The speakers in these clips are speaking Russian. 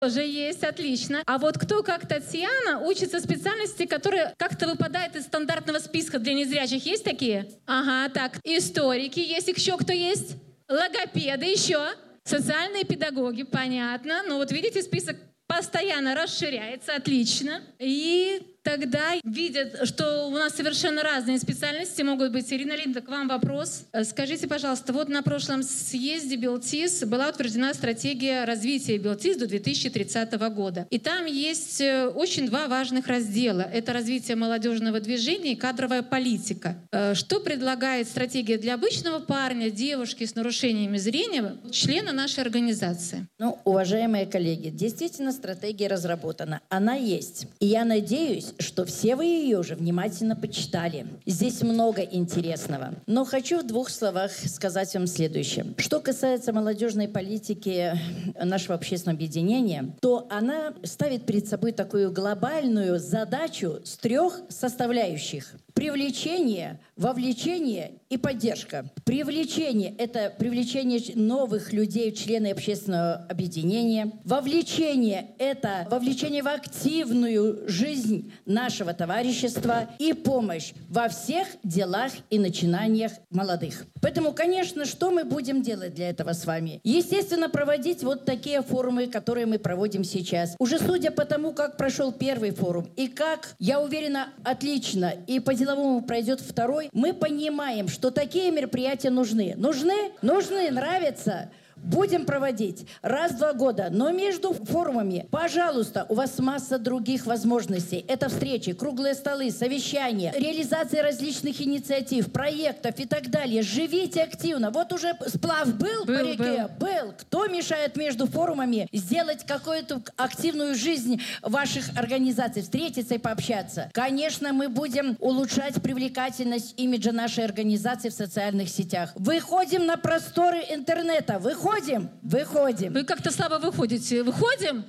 Тоже есть, отлично. А вот кто, как Татьяна, учится специальности, которые как-то выпадают из стандартного списка для незрячих? Есть такие? Ага, так. Историки есть. Еще кто есть? Логопеды еще. Социальные педагоги, понятно. Ну вот видите, список постоянно расширяется, отлично. И тогда видят, что у нас совершенно разные специальности могут быть. Ирина Леонидовна, к вам вопрос. Скажите, пожалуйста, вот на прошлом съезде Белтис была утверждена стратегия развития Белтис до 2030 года. И там есть очень два важных раздела. Это развитие молодежного движения и кадровая политика. Что предлагает стратегия для обычного парня, девушки с нарушениями зрения, члена нашей организации? Ну, уважаемые коллеги, действительно стратегия разработана. Она есть. И я надеюсь, что все вы ее уже внимательно почитали. Здесь много интересного. Но хочу в двух словах сказать вам следующее. Что касается молодежной политики нашего общественного объединения, то она ставит перед собой такую глобальную задачу с трех составляющих. Привлечение, вовлечение и поддержка. Привлечение – это привлечение новых людей в члены общественного объединения. Вовлечение – это вовлечение в активную жизнь нашего товарищества и помощь во всех делах и начинаниях молодых. Поэтому, конечно, что мы будем делать для этого с вами? Естественно, проводить вот такие форумы, которые мы проводим сейчас. Уже судя по тому, как прошел первый форум и как, я уверена, отлично и по-деловому пройдет второй, мы понимаем, что такие мероприятия нужны. Нужны, нравятся. Будем проводить раз в 2 года. Но между форумами, пожалуйста, у вас масса других возможностей. Это встречи, круглые столы, совещания, реализация различных инициатив, проектов и так далее. Живите активно. Вот уже сплав был по реке? Был. Кто мешает между форумами сделать какую-то активную жизнь ваших организаций, встретиться и пообщаться? Конечно, мы будем улучшать привлекательность имиджа нашей организации в социальных сетях. Выходим на просторы интернета. Выходим. Вы как-то слабо выходите. Выходим?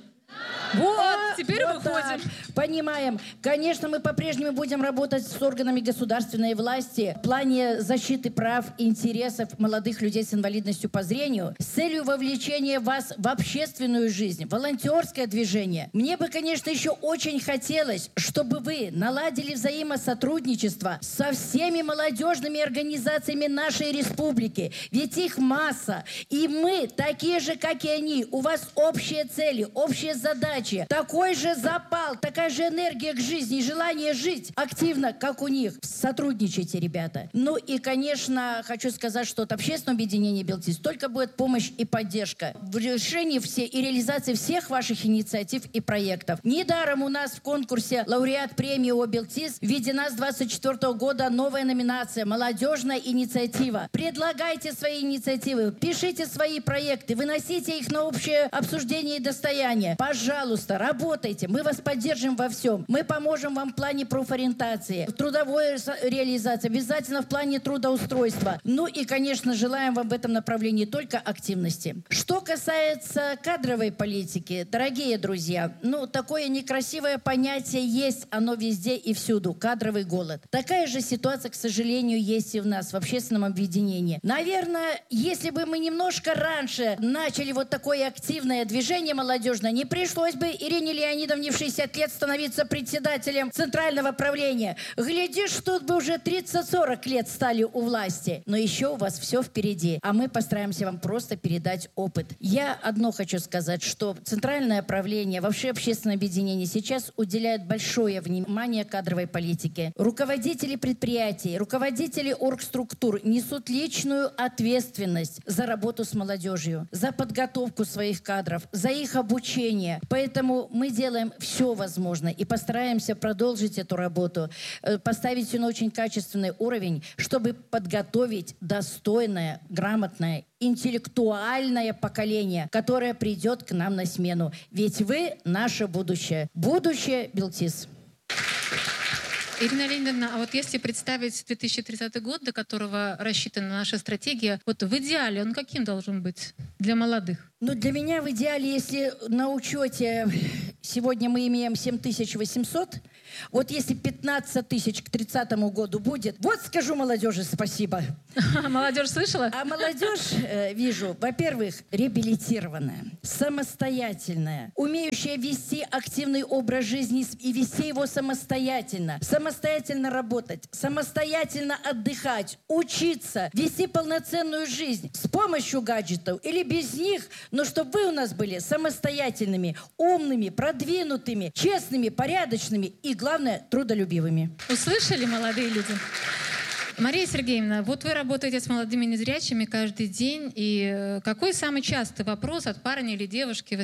Вот, теперь вот выходим. Так. Понимаем. Конечно, мы по-прежнему будем работать с органами государственной власти в плане защиты прав и интересов молодых людей с инвалидностью по зрению с целью вовлечения вас в общественную жизнь, волонтерское движение. Мне бы, конечно, еще очень хотелось, чтобы вы наладили взаимосотрудничество со всеми молодежными организациями нашей республики. Ведь их масса. И мы такие же, как и они. У вас общие цели, общие задачи, такой же запал, такая же энергия к жизни и желание жить активно, как у них. Сотрудничайте, ребята. Ну и, конечно, хочу сказать, что от общественного объединения «Белтис» только будет помощь и поддержка в решении и реализации всех ваших инициатив и проектов. Недаром у нас в конкурсе лауреат премии о «Белтис» введена с 2024 года новая номинация «Молодежная инициатива». Предлагайте свои инициативы, пишите свои проекты, выносите их на общее обсуждение и достояние. Пожалуйста, работайте. Мы вас поддержим во всем. Мы поможем вам в плане профориентации, в трудовой реализации, обязательно в плане трудоустройства. Ну и, конечно, желаем вам в этом направлении только активности. Что касается кадровой политики, дорогие друзья, такое некрасивое понятие есть, оно везде и всюду. Кадровый голод. Такая же ситуация, к сожалению, есть и у нас в общественном объединении. Наверное, если бы мы немножко раньше начали вот такое активное движение молодежное, не пришлось бы Ирине Леонидовне в 60 лет становиться председателем Центрального правления. Глядишь, тут бы уже 30-40 лет стали у власти. Но еще у вас все впереди. А мы постараемся вам просто передать опыт. Я одно хочу сказать, что Центральное правление, вообще общественное объединение сейчас уделяет большое внимание кадровой политике. Руководители предприятий, руководители оргструктур несут личную ответственность за работу с молодежью, за подготовку своих кадров, за их обучение. Поэтому мы делаем все возможное и постараемся продолжить эту работу, поставить ее на очень качественный уровень, чтобы подготовить достойное, грамотное, интеллектуальное поколение, которое придет к нам на смену. Ведь вы наше будущее. Будущее Белтис. Ирина Леонидовна, а вот если представить 2030 год, до которого рассчитана наша стратегия, вот в идеале он каким должен быть для молодых? Для меня в идеале, если на учете Сегодня мы имеем 7800. Вот если 15 тысяч к 30-му году будет, вот скажу молодежи спасибо. Молодежь слышала? А молодежь, вижу, во-первых, реабилитированная, самостоятельная, умеющая вести активный образ жизни и вести его самостоятельно, самостоятельно работать, самостоятельно отдыхать, учиться, вести полноценную жизнь с помощью гаджетов или без них, но чтобы вы у нас были самостоятельными, умными, продвинутыми, честными, порядочными и, главное, трудолюбивыми. Услышали, молодые люди? Мария Сергеевна, вот вы работаете с молодыми незрячими каждый день, и какой самый частый вопрос от парня или девушки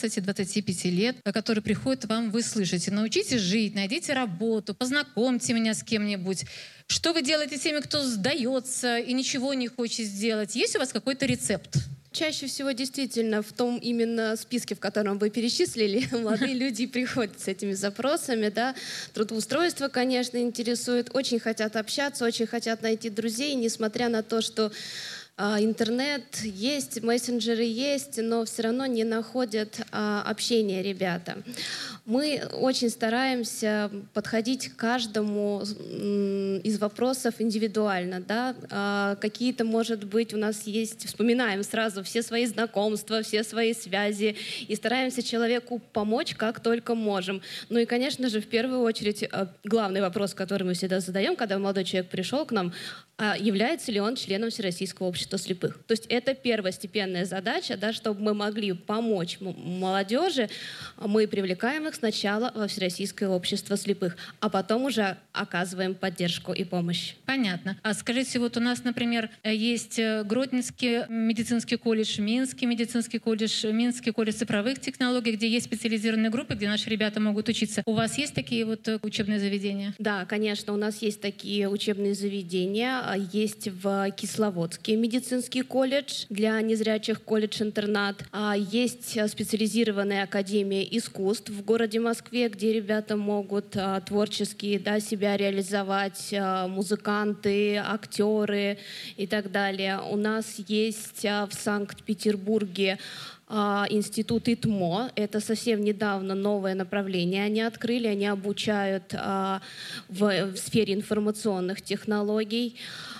18-25 лет, который приходит вам, вы слышите? Научитесь жить, найдите работу, познакомьте меня с кем-нибудь. Что вы делаете с теми, кто сдается и ничего не хочет сделать? Есть у вас какой-то рецепт? Чаще всего действительно в том именно списке, в котором вы перечислили, молодые люди приходят с этими запросами. Да. Трудоустройство, конечно, интересует. Очень хотят общаться, очень хотят найти друзей, несмотря на то, что интернет есть, мессенджеры есть, но все равно не находят общения ребята. Мы очень стараемся подходить к каждому из вопросов индивидуально. Да? Какие-то, может быть, у нас есть, вспоминаем сразу все свои знакомства, все свои связи и стараемся человеку помочь, как только можем. Ну и, конечно же, в первую очередь, главный вопрос, который мы всегда задаем, когда молодой человек пришел к нам, является ли он членом Всероссийского общества слепых. То есть это первостепенная задача, да, чтобы мы могли помочь молодежи. Мы привлекаем их сначала во Всероссийское общество слепых, а потом уже оказываем поддержку и помощь. Понятно. А скажите, вот у нас, например, есть Гродненский медицинский колледж, Минский медицинский колледж, Минский колледж цифровых технологий, где есть специализированные группы, где наши ребята могут учиться. У вас есть такие вот учебные заведения? Да, конечно, у нас есть такие учебные заведения. Есть в Кисловодске медицинский колледж для незрячих, колледж-интернат. Есть специализированная академия искусств в городе Москве, где ребята могут творчески, да, себя реализовать, музыканты, актеры и так далее. У нас есть в Санкт-Петербурге институт ИТМО. Это совсем недавно новое направление они открыли. Они обучают в сфере информационных технологий.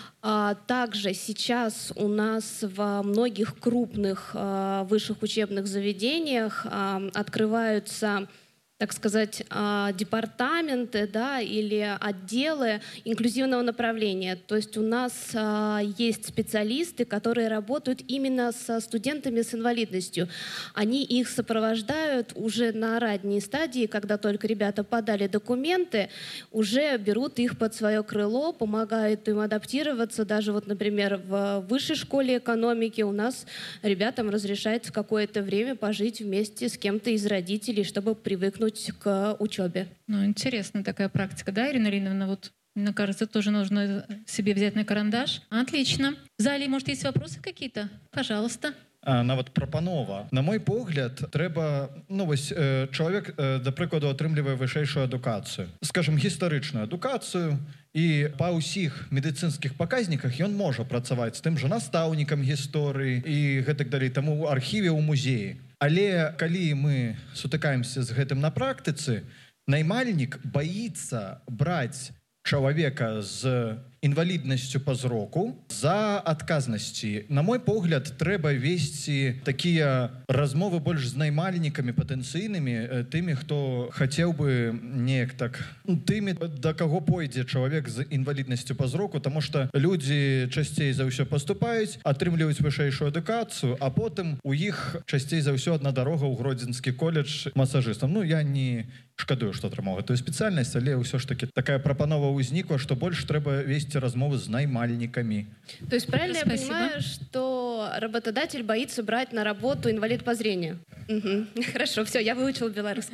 Также сейчас у нас во многих крупных высших учебных заведениях открываются, так сказать, департаменты, да, или отделы инклюзивного направления. То есть у нас есть специалисты, которые работают именно со студентами с инвалидностью. Они их сопровождают уже на ранней стадии, когда только ребята подали документы, уже берут их под свое крыло, помогают им адаптироваться. Даже вот, например, в высшей школе экономики у нас ребятам разрешается какое-то время пожить вместе с кем-то из родителей, чтобы привыкнуть к учебе. Ну, интересная такая практика, да, Ирина Риновна? Вот, мне кажется, тоже нужно себе взять на карандаш. Отлично. В зале, может, есть вопросы какие-то? Пожалуйста. Нават прапанова. На мой погляд, трэба, чалавек, да прыкладу, атрымлівае вышэйшую адукацыю. Скажем, гістарычную адукацыю, і па ўсіх медыцынскіх паказніках ён можа працаваць з тым жа настаўнікам гісторыі і гэтак далей, таму ў архіве, ў музеі. Але калі мы сутыкаемся з гэтым на практыцы, наймальнік баіцца браць чалавека з інваліднасцю па зроку за адказнасці. На мой погляд, трэба весці такія размовы больш з наймальнікамі патэнцыйнымі, тымі, хто хацеў бы неяк так, тымі, да каго пойдзе чалавек з інваліднасцю па зроку, таму што людзі часцей за ўсё паступаюць, атрымліваюць вышэйшую адукацыю, а потым у іх часцей за ўсё адна дарога ў Гродзенскі колледж масажыстам. Ну, я не шкадую, што атрымаў гэтую спецыяльнасць, але ўсё ж таки такая прапанова ўзнікла, што больш трэба весці размовы с наймальниками. То есть правильно я понимаю, что работодатель боится брать на работу инвалид по зрению? Угу. Хорошо, все, я выучила белорусский.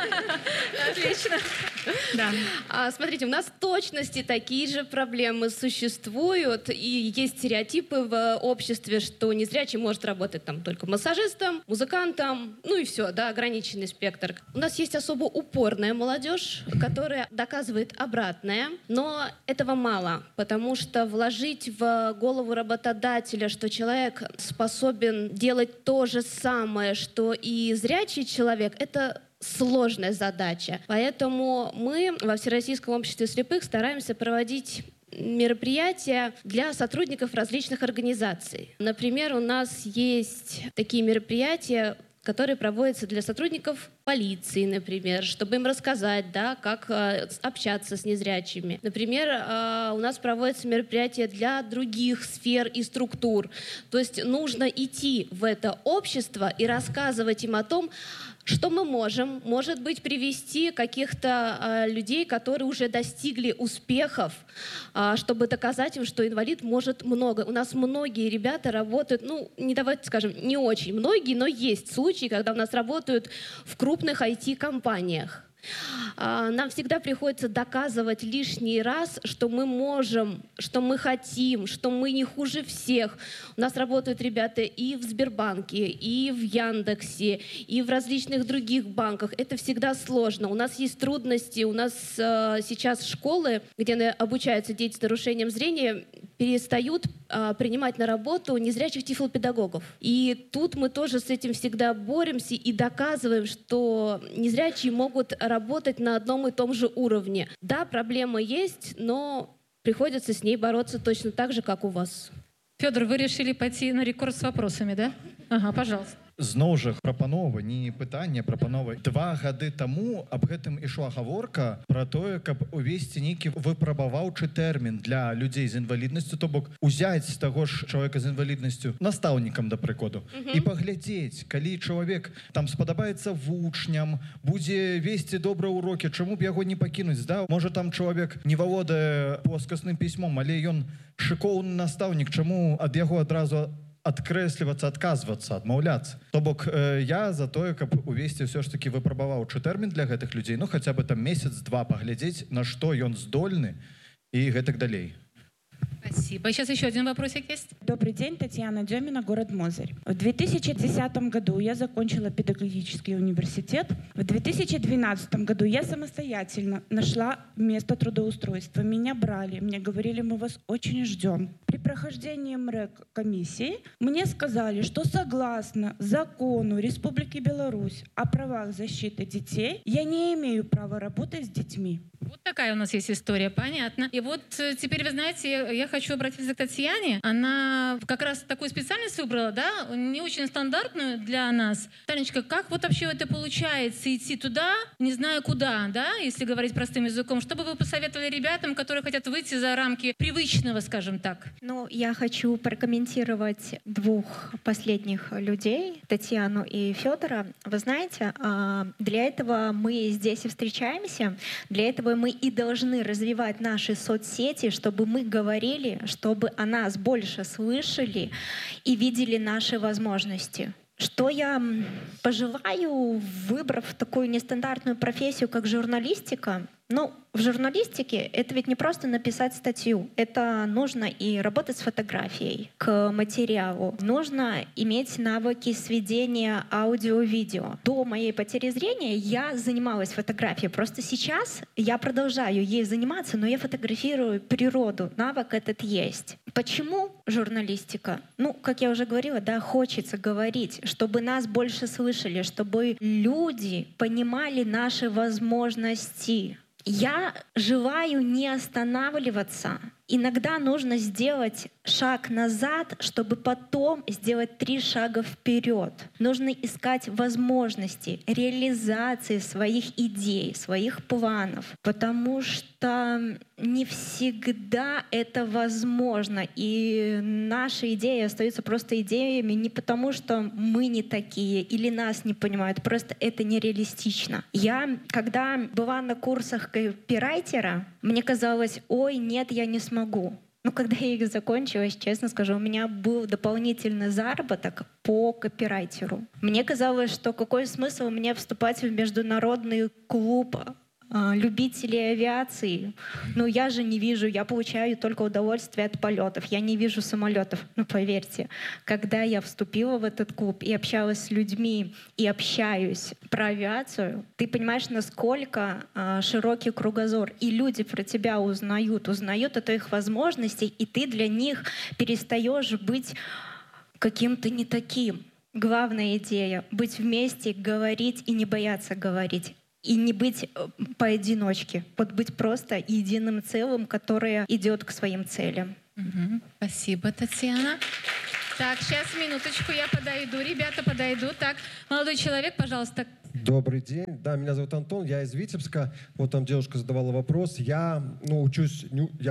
Отлично. Да. Смотрите, у нас в точности такие же проблемы существуют, и есть стереотипы в обществе, что незрячий может работать там только массажистом, музыкантом, ну и все, да, ограниченный спектр. У нас есть особо упорная молодежь, которая доказывает обратное, но этого мало, потому что вложить в голову работодателя, что человек способен делать то же самое, что и зрячий человек — это сложная задача. Поэтому мы во Всероссийском обществе слепых стараемся проводить мероприятия для сотрудников различных организаций. Например, у нас есть такие мероприятия, которые проводятся для сотрудников полиции, например, чтобы им рассказать, да, как общаться с незрячими. Например, у нас проводятся мероприятия для других сфер и структур. То есть нужно идти в это общество и рассказывать им о том, что мы можем, может быть, привести каких-то людей, которые уже достигли успехов, чтобы доказать им, что инвалид может много. У нас многие ребята работают, давайте скажем, не очень многие, но есть случаи, когда у нас работают в крупных IT-компаниях. Нам всегда приходится доказывать лишний раз, что мы можем, что мы хотим, что мы не хуже всех. У нас работают ребята и в Сбербанке, и в Яндексе, и в различных других банках. Это всегда сложно. У нас есть трудности. У нас сейчас школы, где обучаются дети с нарушением зрения, перестают принимать на работу незрячих тифлопедагогов. И тут мы тоже с этим всегда боремся и доказываем, что незрячие могут работать на одном и том же уровне. Да, проблема есть, но приходится с ней бороться точно так же, как у вас. Федор, вы решили пойти на рекорд с вопросами, да? Ага, пожалуйста. Зноў жа прапанова, не пытанне, прапанова. 2 гады таму аб гэтым ішла гаворка пра тое, каб увесці нейкі выпрабаваўчы тэрмін для людзей з інваліднасцю, то бок узяць з таго ж чалавека з інваліднасцю настаўнікам, да прыкладу, і паглядзець, калі чалавек там спадабаецца вучням, будзе весці добра ўрокі, чаму б яго не пакінуць, да? Можа там чалавек не валодае плоскасным пісьмом, але ён шыкоўны настаўнік, чаму ад яго адразу адкрэслівацца, адказвацца, адмаўляцца. То бок я за тое, каб увесці ўсё ж такі выпрабаваўчы тэрмін для гэтых людзей, хаця бы там месяц-два паглядзець, на што ён здольны і гэтак далей. Спасибо. Сейчас еще один вопросик есть. Добрый день, Татьяна Демина, город Мозырь. В 2010 году я закончила педагогический университет. В 2012 году я самостоятельно нашла место трудоустройства. Меня брали, мне говорили, мы вас очень ждем. При прохождении МРЭК комиссии мне сказали, что согласно закону Республики Беларусь о правах защиты детей, я не имею права работать с детьми. Вот такая у нас есть история, понятно. И вот теперь, вы знаете, я хочу обратиться к Татьяне. Она как раз такую специальность выбрала, да, не очень стандартную для нас. Танечка, как вот вообще это получается идти туда, не знаю куда, да, если говорить простым языком? Что бы вы посоветовали ребятам, которые хотят выйти за рамки привычного, скажем так? Ну, я хочу прокомментировать 2 последних людей, Татьяну и Федора. Вы знаете, для этого мы здесь и встречаемся, для этого мы и должны развивать наши соцсети, чтобы мы говорили, чтобы о нас больше слышали и видели наши возможности. Что я пожелаю, выбрав такую нестандартную профессию, как журналистика? Ну, в журналистике это ведь не просто написать статью. Это нужно и работать с фотографией к материалу. Нужно иметь навыки сведения аудио-видео. До моей потери зрения я занималась фотографией. Просто сейчас я продолжаю ей заниматься, но я фотографирую природу. Навык этот есть. Почему журналистика? Ну, как я уже говорила, да, хочется говорить, чтобы нас больше слышали, чтобы люди понимали наши возможности. Я желаю не останавливаться. Иногда нужно сделать шаг назад, чтобы потом сделать 3 шага вперед. Нужно искать возможности реализации своих идей, своих планов, потому что не всегда это возможно. И наши идеи остаются просто идеями не потому, что мы не такие или нас не понимают, просто это нереалистично. Я, когда была на курсах копирайтера, мне казалось, ой, нет, я не смогу. Но когда я их закончила, честно скажу, у меня был дополнительный заработок по копирайтеру. Мне казалось, что какой смысл мне вступать в международный клуб любителей авиации. Но я же не вижу, я получаю только удовольствие от полетов, я не вижу самолетов. Но поверьте, когда я вступила в этот клуб и общалась с людьми, и общаюсь про авиацию, ты понимаешь, насколько широкий кругозор. И люди про тебя узнают о твоих возможностях, и ты для них перестаешь быть каким-то не таким. главная идея — быть вместе, говорить и не бояться говорить. И не быть поодиночке, вот быть просто единым целым, которое идет к своим целям. Спасибо, Татьяна. Так, сейчас, минуточку, я подойду. Ребята, подойду. Так, молодой человек, пожалуйста. Добрый день. Да, меня зовут Антон, я из Витебска. Вот там девушка задавала вопрос. Я учусь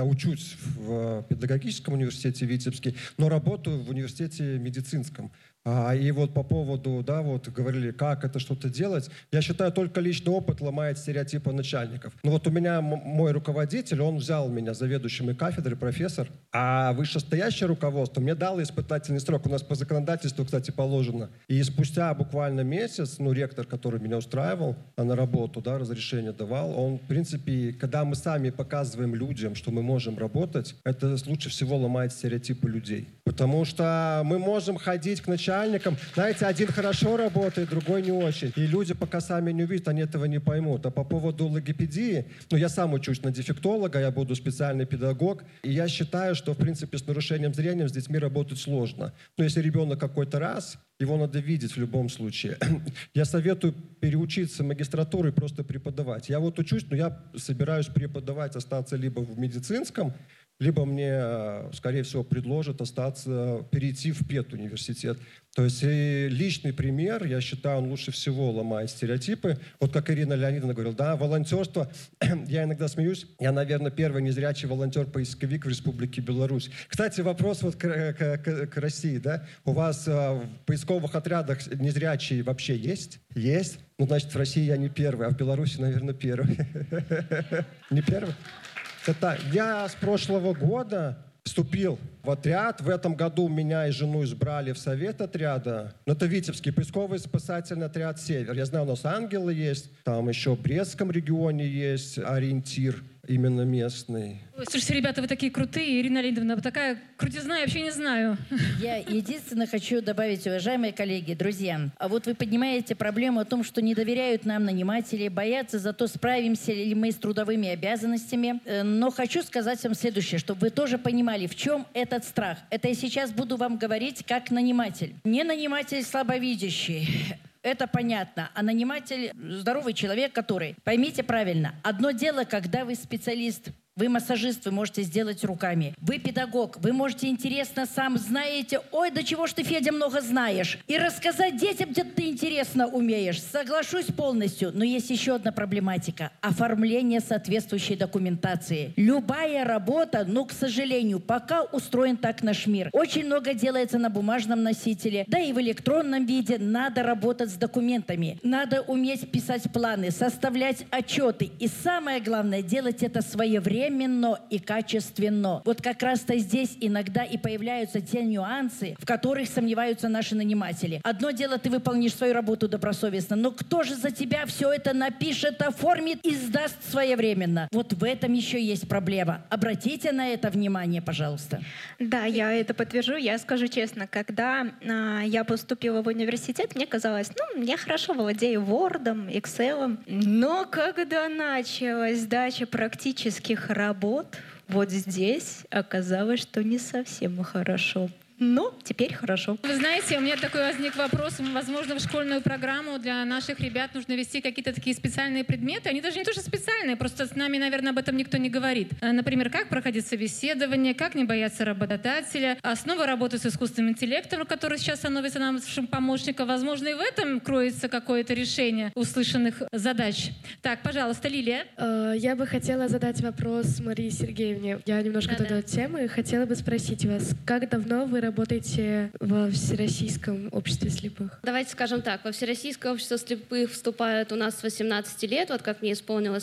в педагогическом университете Витебске, но работаю в университете медицинском. И вот по поводу, да, вот говорили, как это что-то делать. Я считаю, только личный опыт ломает стереотипы начальников. Ну вот у меня мой руководитель, он взял меня заведующим кафедры, профессор, а вышестоящее руководство мне дало испытательный срок. У нас по законодательству, кстати, положено. И спустя буквально месяц, ректор, который меня устраивал на работу, да, разрешение давал, он, в принципе, когда мы сами показываем людям, что мы можем работать, это лучше всего ломает стереотипы людей. Потому что мы можем ходить к начальникам, знаете, один хорошо работает, другой не очень. И люди пока сами не увидят, они этого не поймут. А по поводу логопедии, я сам учусь на дефектолога, я буду специальный педагог, и я считаю, что, в принципе, с нарушением зрения с детьми работать сложно. Но если ребенок какой-то раз, его надо видеть в любом случае. Я советую переучиться в магистратуру и просто преподавать. Я вот учусь, но я собираюсь преподавать, остаться либо в медицинском, либо мне, скорее всего, предложат перейти в педуниверситет. То есть личный пример, я считаю, он лучше всего ломает стереотипы. Вот как Ирина Леонидовна говорила, да, волонтерство, я иногда смеюсь, я, наверное, первый незрячий волонтер-поисковик в Республике Беларусь. Кстати, вопрос вот к России, да, у вас в поисковых отрядах незрячие вообще есть? Есть? Ну, значит, в России я не первый, а в Беларуси, наверное, первый. Не первый? Это я с прошлого года вступил в отряд. В этом году меня и жену избрали в совет отряда. Это Витебский поисковый спасательный отряд «Север». Я знаю, у нас ангелы есть, там еще в Брестском регионе есть ориентир именно местный. Ой, слушайте, ребята, вы такие крутые. Ирина Леонидовна, вы такая крутизна, я вообще не знаю. Я единственное хочу добавить, уважаемые коллеги, друзья. А вот вы поднимаете проблему о том, что не доверяют нам наниматели, боятся, зато справимся ли мы с трудовыми обязанностями. Но хочу сказать вам следующее, чтобы вы тоже понимали, в чем этот страх. Это я сейчас буду вам говорить как наниматель. Не наниматель слабовидящий. Это понятно. А наниматель — здоровый человек, который... Поймите правильно. Одно дело, когда вы специалист, вы массажист, вы можете сделать руками. Вы педагог, вы можете интересно сам знаете. Ой, да чего ж ты, Федя, много знаешь. И рассказать детям, где ты интересно умеешь. Соглашусь полностью. Но есть еще одна проблематика. Оформление соответствующей документации. Любая работа, к сожалению, пока устроен так наш мир. Очень много делается на бумажном носителе, да и в электронном виде. Надо работать с документами. Надо уметь писать планы, составлять отчеты. И самое главное, делать это своевременно и качественно. Вот как раз-то здесь иногда и появляются те нюансы, в которых сомневаются наши наниматели. Одно дело, ты выполнишь свою работу добросовестно, но кто же за тебя все это напишет, оформит и сдаст своевременно? Вот в этом еще есть проблема. Обратите на это внимание, пожалуйста. Да, я это подтвержу. Я скажу честно, когда я поступила в университет, мне казалось, я хорошо владею Word, Excel, но когда началась сдача практических работ, вот здесь оказалось, что не совсем хорошо. Но теперь хорошо. Вы знаете, у меня такой возник вопрос. Возможно, в школьную программу для наших ребят нужно ввести какие-то такие специальные предметы. Они даже не то, что специальные, просто с нами, наверное, об этом никто не говорит. Например, как проходить собеседование, как не бояться работодателя, основа работы с искусственным интеллектом, который сейчас становится нашим помощником. Возможно, и в этом кроется какое-то решение услышанных задач. Так, пожалуйста, Лилия. Я бы хотела задать вопрос Марии Сергеевне. Я немножко туда от темы. Хотела бы спросить вас, как давно вы работаете во Всероссийском обществе слепых? Давайте скажем так. Во Всероссийское общество слепых вступают у нас с 18 лет. Вот как мне исполнилось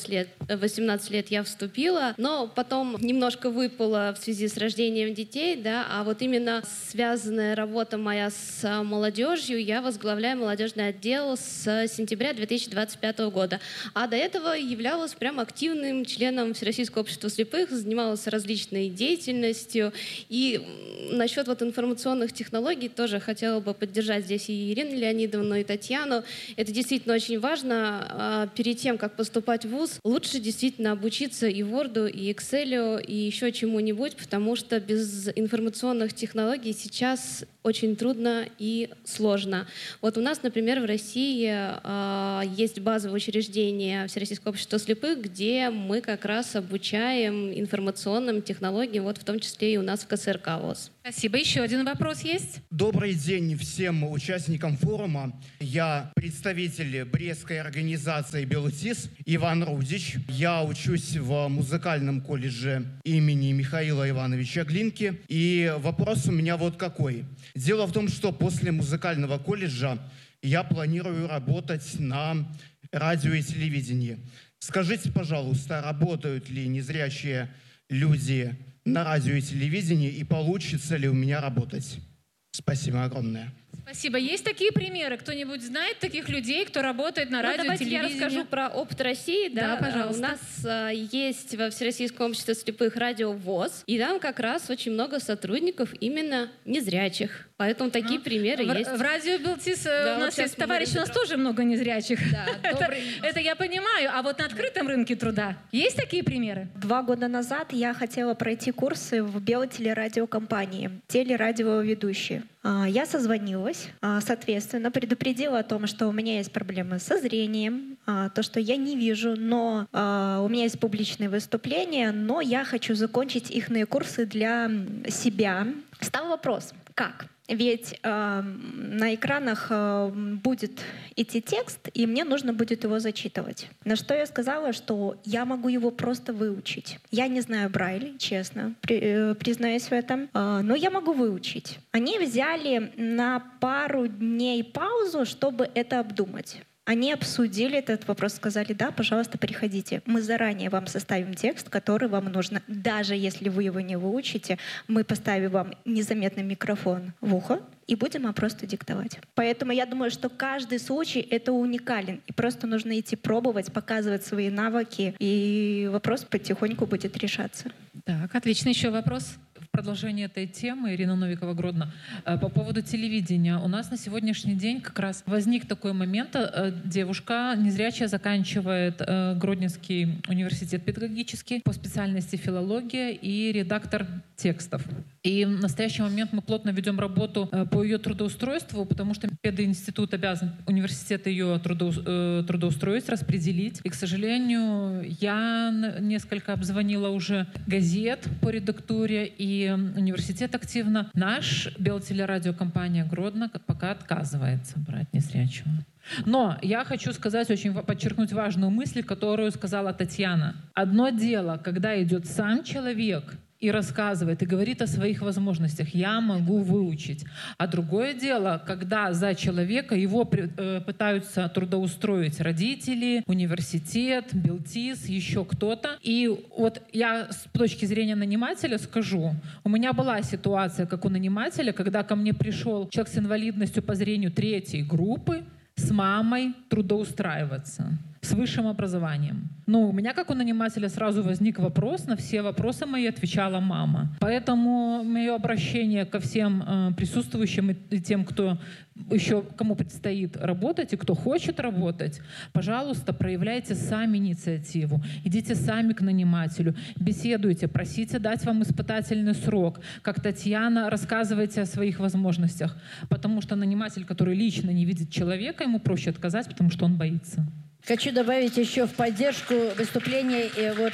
18 лет, я вступила. Но потом немножко выпала в связи с рождением детей. Да, а вот именно связанная работа моя с молодежью, я возглавляю молодежный отдел с сентября 2025 года. А до этого являлась прям активным членом Всероссийского общества слепых, занималась различной деятельностью. И насчет информационных технологий тоже хотела бы поддержать здесь и Ирину Леонидовну, и Татьяну. Это действительно очень важно. Перед тем, как поступать в ВУЗ, лучше действительно обучиться и Word, и Excel, и еще чему-нибудь, потому что без информационных технологий сейчас очень трудно и сложно. Вот у нас, например, в России есть базовое учреждение Всероссийского общества слепых, где мы как раз обучаем информационным технологиям, вот в том числе и у нас в КСРК ВОС. Спасибо. Еще один вопрос есть? Добрый день всем участникам форума. Я представитель Брестской организации «Белтис» Иван Рудич. Я учусь в музыкальном колледже имени Михаила Ивановича Глинки. И вопрос у меня вот какой. Дело в том, что после музыкального колледжа я планирую работать на радио и телевидении. Скажите, пожалуйста, работают ли незрячие люди на радио и телевидении, и получится ли у меня работать? Спасибо огромное. Спасибо. Есть такие примеры? Кто-нибудь знает таких людей, кто работает на радио, давайте телевидении? я расскажу про опыт России. Да, пожалуйста. У нас есть во Всероссийском обществе слепых радио ВОС, и там как раз очень много сотрудников именно незрячих. Поэтому такие примеры есть. В радио Белтис у нас есть товарищи, у нас тоже много незрячих. Да, это я понимаю. А вот на открытом рынке труда есть такие примеры? 2 года назад я хотела пройти курсы в биотелерадиокомпании, телерадиоведущие. Я созвонилась, соответственно, предупредила о том, что у меня есть проблемы со зрением, то, что я не вижу, но у меня есть публичные выступления, но я хочу закончить ихные курсы для себя. Стал вопрос, как? Ведь на экранах будет идти текст, и мне нужно будет его зачитывать. На что я сказала, что я могу его просто выучить. Я не знаю Брайль, честно, признаюсь в этом, но я могу выучить. Они взяли на пару дней паузу, чтобы это обдумать. Они обсудили этот вопрос, сказали, да, пожалуйста, приходите. Мы заранее вам составим текст, который вам нужно. Даже если вы его не выучите, мы поставим вам незаметный микрофон в ухо и будем вам просто диктовать. Поэтому я думаю, что каждый случай — это уникален. И просто нужно идти пробовать, показывать свои навыки, и вопрос потихоньку будет решаться. Так, отлично. Еще вопрос? В продолжение этой темы, Ирина Новикова-Гродно, по поводу телевидения. У нас на сегодняшний день как раз возник такой момент. Девушка незрячая заканчивает Гродненский университет педагогический по специальности филология и редактор текстов. И в настоящий момент мы плотно ведем работу по ее трудоустройству, потому что пединститут обязан университет ее трудоустроить, распределить. И, к сожалению, я несколько обзвонила уже газет по редактуре, и университет активно. Наш Белтелерадиокомпания Гродно пока отказывается брать незрячего. Но я хочу сказать, подчеркнуть важную мысль, которую сказала Татьяна. Одно дело, когда идет сам человек и рассказывает, и говорит о своих возможностях. Я могу выучить. А другое дело, когда за человека его пытаются трудоустроить родители, университет, Белтис, еще кто-то. И вот я с точки зрения нанимателя скажу, у меня была ситуация, как у нанимателя, когда ко мне пришел человек с инвалидностью по зрению 3-й группы, с мамой трудоустраиваться, с высшим образованием. Но у меня, как у нанимателя, сразу возник вопрос, на все вопросы мои отвечала мама. Поэтому мое обращение ко всем присутствующим и тем, кто еще, кому предстоит работать и кто хочет работать, пожалуйста, проявляйте сами инициативу, идите сами к нанимателю, беседуйте, просите дать вам испытательный срок. Как Татьяна, рассказывайте о своих возможностях, потому что наниматель, который лично не видит человека, ему проще отказать, потому что он боится. Хочу добавить еще в поддержку выступления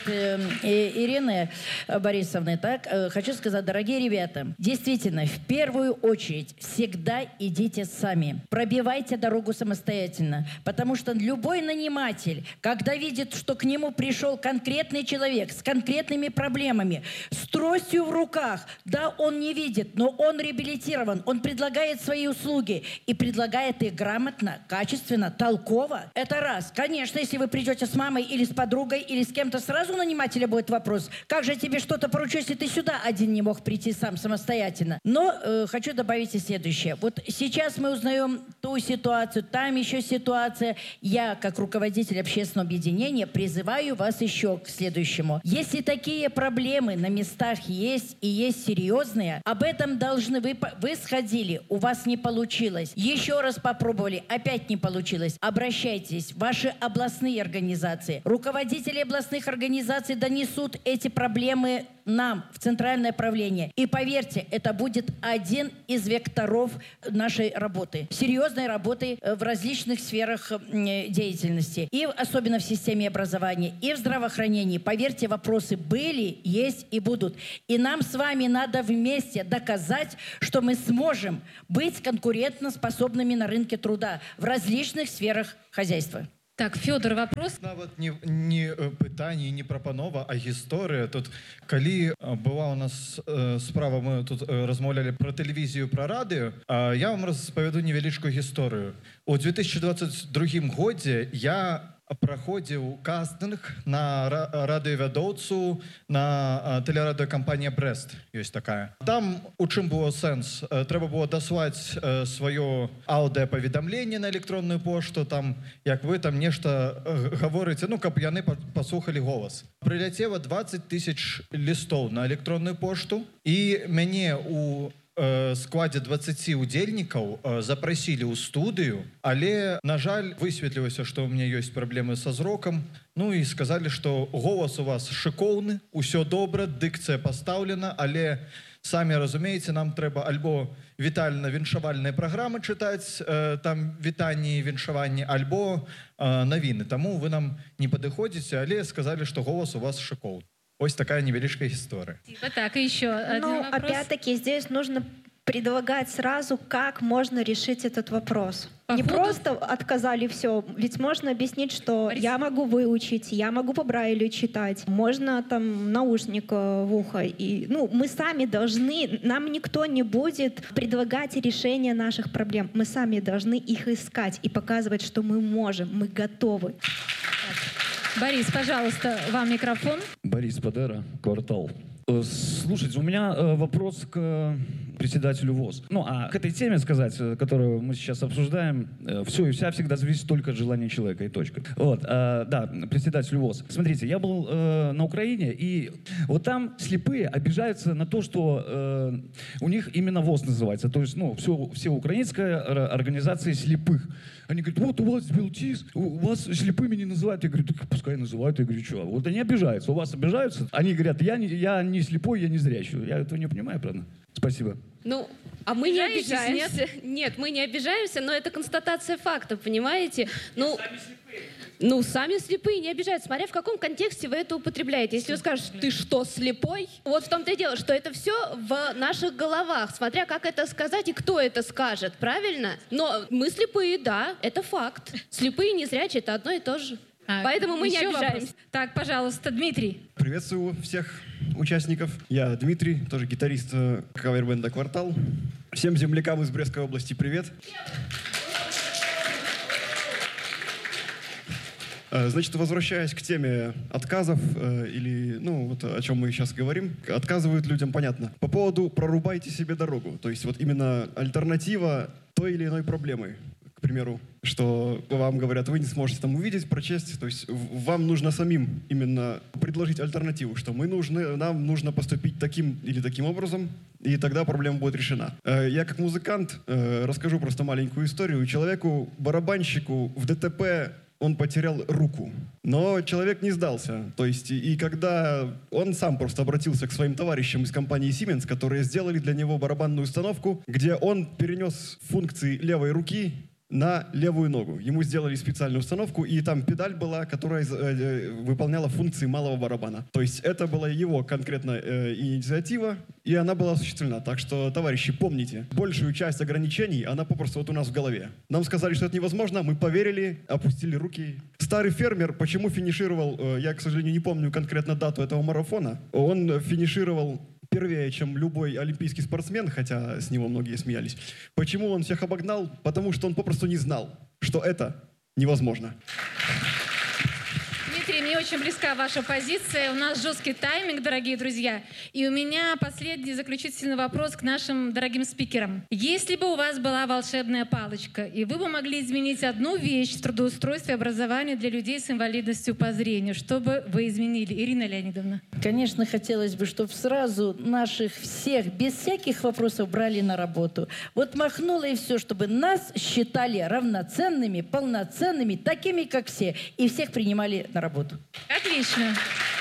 Ирины Борисовны. Хочу сказать, дорогие ребята, действительно, в первую очередь всегда идите сами. Пробивайте дорогу самостоятельно. Потому что любой наниматель, когда видит, что к нему пришел конкретный человек с конкретными проблемами, с тростью в руках, да, он не видит, но он реабилитирован, он предлагает свои услуги и предлагает их грамотно, качественно, толково. Это раз. Конечно, если вы придете с мамой или с подругой, или с кем-то, сразу у нанимателя будет вопрос, как же тебе что-то поручу, если ты сюда один не мог прийти сам самостоятельно. Но хочу добавить и следующее. Вот сейчас мы узнаем ту ситуацию, там еще ситуация. Я, как руководитель общественного объединения, призываю вас еще к следующему. Если такие проблемы на местах есть и есть серьезные, об этом должны вы сходили, у вас не получилось. Еще раз попробовали, опять не получилось. Обращайтесь. Ваша наши областные организации. Руководители областных организаций донесут эти проблемы нам в центральное правление. И поверьте, это будет один из векторов нашей работы. Серьезной работы в различных сферах деятельности. И особенно в системе образования, и в здравоохранении. Поверьте, вопросы были, есть и будут. И нам с вами надо вместе доказать, что мы сможем быть конкурентоспособными на рынке труда в различных сферах хозяйства. Так, Федор, вопрос? Нават не пытанне, не прапанова, а гісторыя. Тут, калі была у нас справа, мы тут размаўлялі про тэлевізію, про радыё, я вам распавяду невялічкую гісторыю. У 2022 годзе я праходзіў кастынг на радыёвядоўцу на тэлерадыёкампанія «Брэст». Ёсць такая. Там у чым было сэнс? Трэба было даслаць сваё аўдыапаведамленне на электронную пошту, там, як вы там нешта гаворыце, ну, каб яны паслухалі голас. Прыляцела 20 тысяч лістоў на электронную пошту, і мяне у складзе 20 удзельнікаў запрасілі ў студыю, але, на жаль, высветлілася, што ў мяне ёсць праблемы са зрокам, ну і сказалі, што голас у вас шыкоўны, усё добра, дыкцыя пастаўлена, але, самі разумееце, нам трэба альбо вітальна-віншавальныя праграмы чытаць, там вітанні і віншаванні, альбо навіны. Таму вы нам не падыходзіце, але сказалі, што голас у вас шыкоўны. Ось такая невеличкая история. Так, и еще один вопрос. Опять-таки, здесь нужно предлагать сразу, как можно решить этот вопрос. Походу... Не просто отказали все. Ведь можно объяснить, что я могу выучить, я могу по Брайлю читать, можно там наушник в ухо. И, мы сами должны, нам никто не будет предлагать решение наших проблем. Мы сами должны их искать и показывать, что мы можем, мы готовы. Борис, пожалуйста, вам микрофон. Борис Падера, «Квартал». Слушайте, у меня вопрос к председателю ВОЗ. А к этой теме сказать, которую мы сейчас обсуждаем, все и вся всегда зависит только от желания человека, и точка. Да, председатель ВОЗ. Смотрите, я был на Украине, и вот там слепые обижаются на то, что у них именно ВОЗ называется. То есть, все украинская организация слепых. Они говорят, вот у вас Белтис, у вас слепыми не называют. Я говорю, так пускай называют. Я говорю, что? Вот они обижаются. У вас обижаются? Они говорят, я не слепой, я не зрячий. Я этого не понимаю, правда? Спасибо. А мы не обижаемся. Нет, мы не обижаемся, но это констатация факта, понимаете? Сами слепые не обижаются, смотря в каком контексте вы это употребляете. Если вы скажете, ты что, слепой? Вот в том-то и дело, что это все в наших головах, смотря как это сказать и кто это скажет, правильно? Но мы слепые, да, это факт. Слепые и незрячие — это одно и то же. Поэтому мы не обижаемся. Вопрос. Так, пожалуйста, Дмитрий. Приветствую всех участников. Я Дмитрий, тоже гитарист кавер-бенда «Квартал». Всем землякам из Брестской области привет. Значит, возвращаясь к теме отказов, или, о чем мы сейчас говорим, отказывают людям, понятно. По поводу «прорубайте себе дорогу», то есть вот именно альтернатива той или иной проблемы. К примеру, что вам говорят, вы не сможете там увидеть, прочесть, то есть вам нужно самим именно предложить альтернативу, что нам нужно поступить таким или таким образом, и тогда проблема будет решена. Я как музыкант расскажу просто маленькую историю. Человеку-барабанщику в ДТП он потерял руку. Но человек не сдался. То есть, и когда он сам просто обратился к своим товарищам из компании Siemens, которые сделали для него барабанную установку, где он перенес функции левой руки на левую ногу. Ему сделали специальную установку, и там педаль была, которая выполняла функции малого барабана. То есть это была его конкретная инициатива, и она была осуществлена. Так что, товарищи, помните, большую часть ограничений, она попросту вот у нас в голове. Нам сказали, что это невозможно, мы поверили, опустили руки. Старый фермер почему финишировал, я, к сожалению, не помню конкретно дату этого марафона, он финишировал первее, чем любой олимпийский спортсмен, хотя с него многие смеялись. Почему он всех обогнал? Потому что он попросту не знал, что это невозможно. Дмитрий, мне очень близка ваша позиция. У нас жесткий тайминг, дорогие друзья. И у меня последний заключительный вопрос к нашим дорогим спикерам. Если бы у вас была волшебная палочка, и вы бы могли изменить одну вещь в трудоустройстве и образовании для людей с инвалидностью по зрению, что бы вы изменили? Ирина Леонидовна. Конечно, хотелось бы, чтобы сразу наших всех, без всяких вопросов, брали на работу. Вот махнуло и все, чтобы нас считали равноценными, полноценными, такими, как все, и всех принимали на работу. Отлично.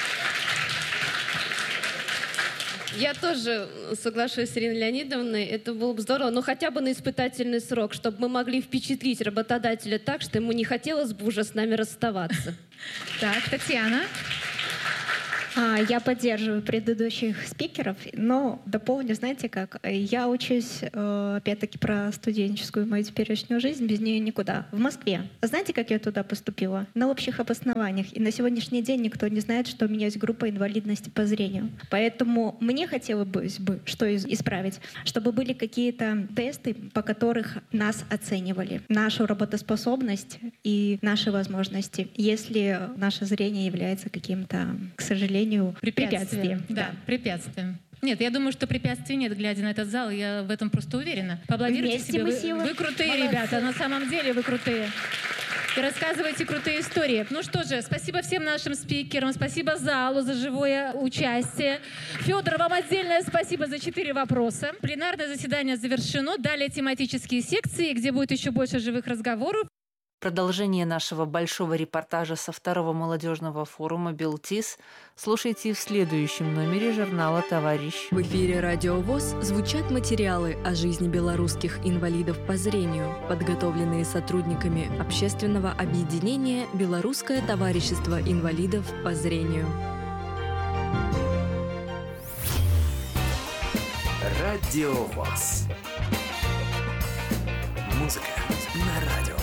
Я тоже соглашусь с Ириной Леонидовной. Это было бы здорово, но хотя бы на испытательный срок, чтобы мы могли впечатлить работодателя так, что ему не хотелось бы уже с нами расставаться. Так, Татьяна. Я поддерживаю предыдущих спикеров, но дополню, знаете как, я учусь, опять-таки, про студенческую мою теперешнюю жизнь, без нее никуда, в Москве. Знаете, как я туда поступила? На общих обоснованиях. И на сегодняшний день никто не знает, что у меня есть группа инвалидности по зрению. Поэтому мне хотелось бы что исправить, чтобы были какие-то тесты, по которых нас оценивали, нашу работоспособность и наши возможности, если наше зрение является каким-то, к сожалению, препятствием. Да, препятствием. Нет, я думаю, что препятствий нет, глядя на этот зал. Я в этом просто уверена. Поаплодируйте себе. Вы крутые, молодцы, ребята. На самом деле вы крутые. И рассказывайте крутые истории. Ну что же, спасибо всем нашим спикерам, спасибо залу за живое участие. Федор, вам отдельное спасибо за 4 вопроса. Пленарное заседание завершено. Далее тематические секции, где будет еще больше живых разговоров. Продолжение нашего большого репортажа со 2-го молодежного форума «Белтис» слушайте в следующем номере журнала «Товарищ». В эфире «Радио ВОС» звучат материалы о жизни белорусских инвалидов по зрению, подготовленные сотрудниками общественного объединения «Белорусское товарищество инвалидов по зрению». Радио ВОС. Музыка на радио.